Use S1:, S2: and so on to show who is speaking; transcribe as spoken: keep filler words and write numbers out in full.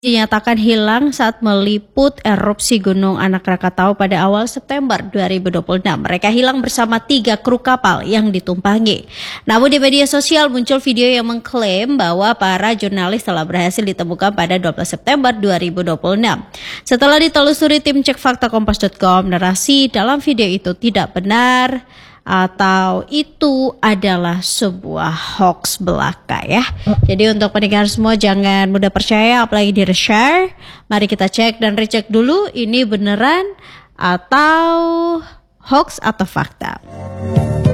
S1: dinyatakan hilang saat meliput erupsi Gunung Anak Rakatau pada awal September dua ribu dua puluh enam. Mereka hilang bersama tiga kru kapal yang ditumpangi. Namun di media sosial muncul video yang mengklaim bahwa para jurnalis telah berhasil ditemukan pada dua belas September dua ribu dua puluh enam. Setelah ditelusuri tim cek fakta kompas titik com, narasi dalam video itu tidak benar atau itu adalah sebuah hoax belaka ya. Jadi untuk pendengar semua jangan mudah percaya apalagi di reshare. Mari kita cek dan recheck dulu ini beneran atau hoax atau fakta.